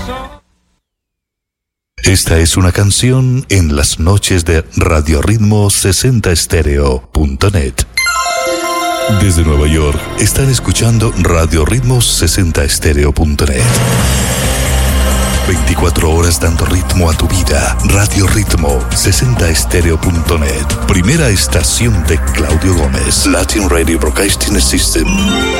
Esta es una canción en las noches de RadioRitmo60Stereo.net. Desde Nueva York están escuchando RadioRitmo60Stereo.net. 24 horas dando ritmo a tu vida. Radio Ritmo 60Stereo.net. Primera estación de Claudio Gómez. Latin Radio Broadcasting System.